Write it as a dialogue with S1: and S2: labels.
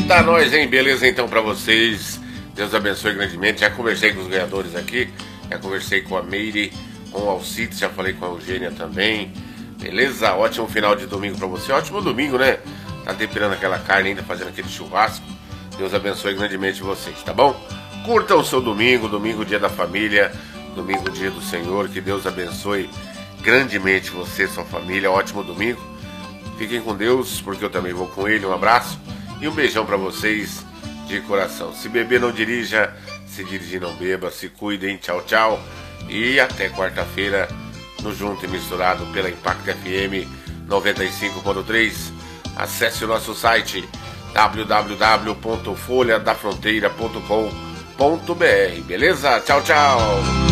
S1: Eita, nós, hein? Beleza então pra vocês. Deus abençoe grandemente. Já conversei com os ganhadores aqui. Já conversei com a Meire, com o Alcides, já falei com a Eugênia também. Beleza? Ótimo final de domingo pra você. Ótimo domingo, né? Tá temperando aquela carne ainda, fazendo aquele churrasco. Deus abençoe grandemente vocês, tá bom? Curtam o seu domingo, domingo dia da família, domingo dia do Senhor. Que Deus abençoe grandemente você e sua família. Ótimo domingo. Fiquem com Deus, porque eu também vou com Ele. Um abraço e um beijão pra vocês de coração. Se beber, não dirija. Se dirigir, não beba. Se cuidem. Tchau, tchau. E até quarta-feira no Junto e Misturado pela Impact FM 95.3. Acesse o nosso site www.folhadafronteira.com.br. Beleza? Tchau, tchau.